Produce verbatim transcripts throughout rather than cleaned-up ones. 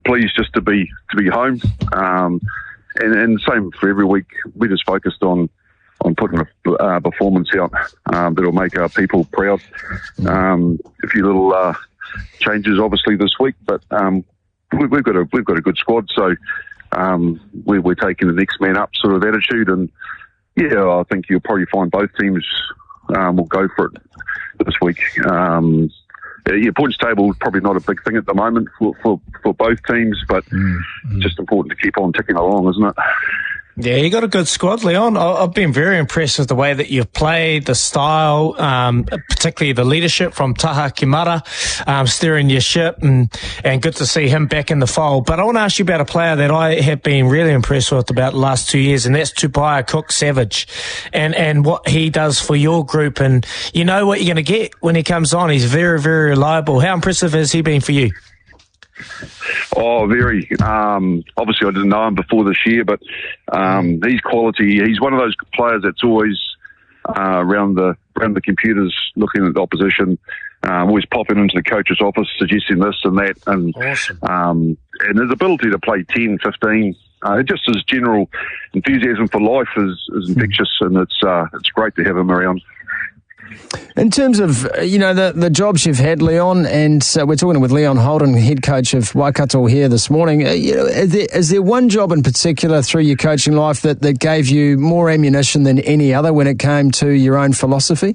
pleased just to be to be home. Um, and, and same for every week. We're just focused on on putting a uh, performance out um, that'll make our people proud. Um, a few little uh, changes, obviously, this week, but um, we, we've got a we've got a good squad, so um, we, we're taking the next man up sort of attitude. And yeah, I think you'll probably find both teams um, will go for it this week. Um, yeah, points table probably not a big thing at the moment for for, for both teams, but mm-hmm. just important to keep on ticking along, isn't it? Yeah, you got a good squad, Leon. I've been very impressed with the way that you've played, the style, um, particularly the leadership from Taha Kimara, um, steering your ship, and, and good to see him back in the fold. But I want to ask you about a player that I have been really impressed with about the last two years, and that's Tupaia Cook-Savage, and, and what he does for your group. And you know what you're going to get when he comes on. He's very, very reliable. How impressive has he been for you? Oh, very. Um, obviously, I didn't know him before this year, but um, he's quality. He's one of those players that's always uh, around the around the computers, looking at the opposition, um, always popping into the coach's office, suggesting this and that, and awesome. um, and his ability to play ten, fifteen, uh, just his general enthusiasm for life is, is infectious, and it's uh, it's great to have him around. In terms of, you know, the, the jobs you've had, Leon, and uh, we're talking with Leon Holden, head coach of Waikato here this morning. Uh, you know, is there, is there one job in particular through your coaching life that, that gave you more ammunition than any other when it came to your own philosophy?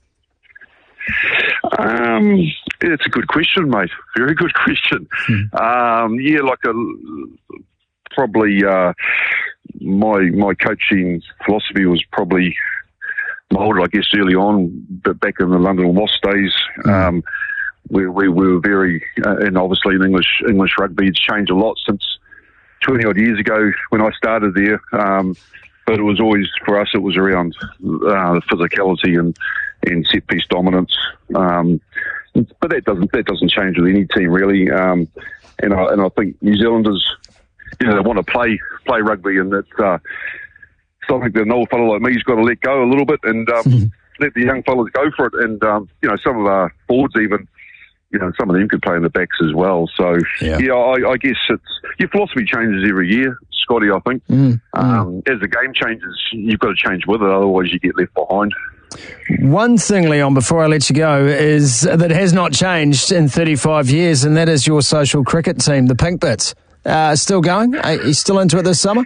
Um, it's a good question, mate. Very good question. Hmm. Um, yeah, like a probably uh, my my coaching philosophy was probably molded, I guess, early on, but back in the London Wasps days, um, we, we, we were very, uh, and obviously in English English rugby, it's changed a lot since twenty odd years ago when I started there. Um, but it was always, for us, it was around uh, physicality and, and set piece dominance. Um, but that doesn't that doesn't change with any team really. Um, and I and I think New Zealanders, you know, they want to play play rugby, and it's. Uh, I think that an old fellow like me's got to let go a little bit and um, let the young fellas go for it. And, um, you know, some of our forwards even, you know, some of them could play in the backs as well. So, yeah, yeah I, I guess it's your philosophy changes every year, Scotty, I think. Mm, um, mm. As the game changes, you've got to change with it, otherwise you get left behind. One thing, Leon, before I let you go, is that has not changed in thirty-five years, and that is your social cricket team, the Pink Bits. Uh, still going? Are you still into it this summer?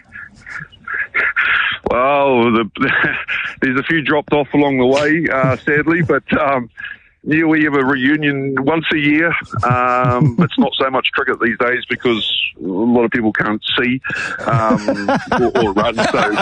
Well, the, there's a few dropped off along the way, uh, sadly, but um, yeah, we have a reunion once a year. Um, it's not so much cricket these days because a lot of people can't see um, or, or run. So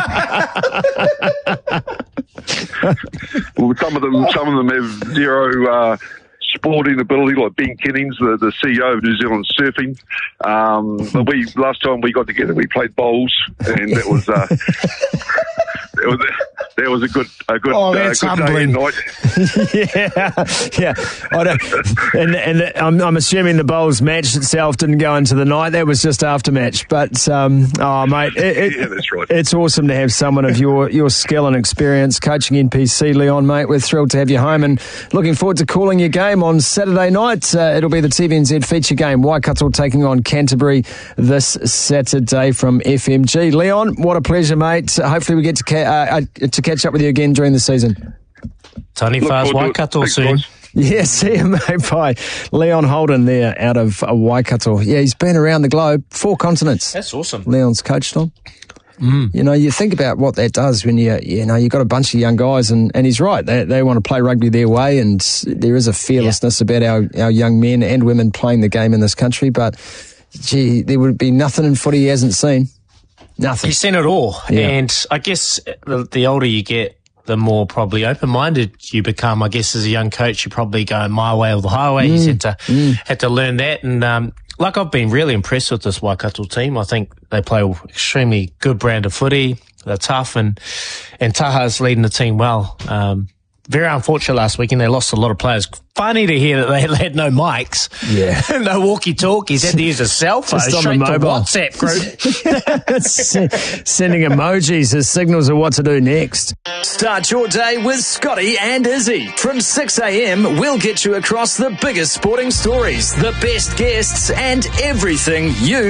well, some of them, some of them have zero. Uh, sporting ability, like Ben Kennings, the, the C E O of New Zealand Surfing. Um, but we last time we got together, we played bowls, and that was uh, that was a, that was a good a good, oh, that's uh, good day and night. yeah, yeah. I don't, and and I'm, I'm assuming the bowls match itself didn't go into the night. That was just after match. But um, oh, mate, it, it, yeah, that's right. It's awesome to have someone of your your skill and experience coaching N P C, Leon, mate. We're thrilled to have you home and looking forward to calling your game on Saturday night. Uh, it'll be the T V N Z feature game. Waikato taking on Canterbury this Saturday from F M G. Leon, what a pleasure, mate. Hopefully we get to ca- uh, to catch up with you again during the season. Tony Fars, Waikato soon. Yeah, see you, mate. Bye. Leon Holden there out of uh, Waikato. Yeah, he's been around the globe, four continents. That's awesome. Leon's coached on. Mm. You know, you think about what that does when you, you know, you've got a bunch of young guys, and, and he's right. They they want to play rugby their way, and there is a fearlessness yeah. about our, our young men and women playing the game in this country. But, gee, there would be nothing in footy he hasn't seen. Nothing. He's seen it all. Yeah. And I guess the, the older you get, the more probably open-minded you become. I guess as a young coach, you're probably going my way or the highway. Mm. He's had to, mm. had to learn that. And, um, like, I've been really impressed with this Waikato team. I think they play an extremely good brand of footy. They're tough, and, and Taha's leading the team well. Um, very unfortunate last week, and they lost a lot of players. Funny to hear that they had no mics, yeah, no walkie-talkies. Had to use a cell phone Just on straight the to mobile. WhatsApp group. Sending emojis as signals of what to do next. Start your day with Scotty and Izzy. From six a.m, we'll get you across the biggest sporting stories, the best guests, and everything you